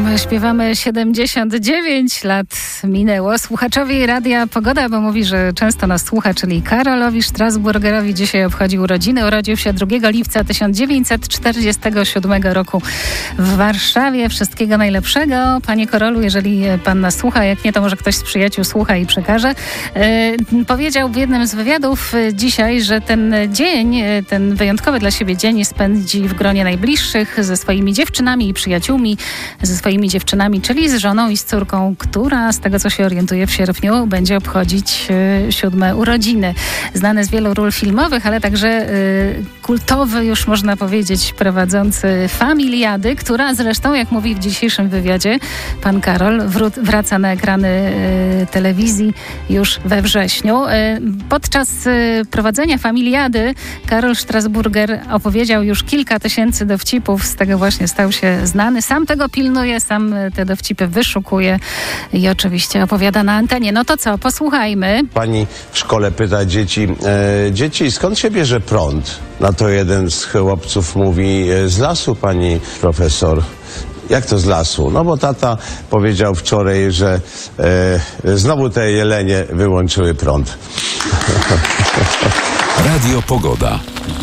My śpiewamy 79 lat minęło. Słuchaczowi Radia Pogoda, bo mówi, że często nas słucha, czyli Karolowi Strasburgerowi dzisiaj obchodzi urodziny. Urodził się 2 lipca 1947 roku w Warszawie. Wszystkiego najlepszego. Panie Karolu, jeżeli pan nas słucha, jak nie, to może ktoś z przyjaciół słucha i przekaże. Powiedział w jednym z wywiadów dzisiaj, że ten dzień, ten wyjątkowy dla siebie dzień spędzi w gronie najbliższych, ze swoimi dziewczynami i przyjaciółmi, ze swoimi dziewczynami, czyli z żoną i z córką, która, z tego co się orientuje, w sierpniu będzie obchodzić 7 urodziny. Znany z wielu ról filmowych, ale także kultowy, już można powiedzieć, prowadzący Familiady, która zresztą, jak mówi w dzisiejszym wywiadzie pan Karol, wraca na ekrany telewizji już we wrześniu. Podczas prowadzenia Familiady Karol Strasburger opowiedział już kilka tysięcy dowcipów, z tego właśnie stał się znany. Sam tego pilnuje, sam te dowcipy wyszukuje i oczywiście opowiada na antenie. No to co, posłuchajmy. Pani w szkole pyta dzieci, skąd się bierze prąd? Na to jeden z chłopców mówi, z lasu, pani profesor. Jak to z lasu? No bo tata powiedział wczoraj, że znowu te jelenie wyłączyły prąd. Radio Pogoda.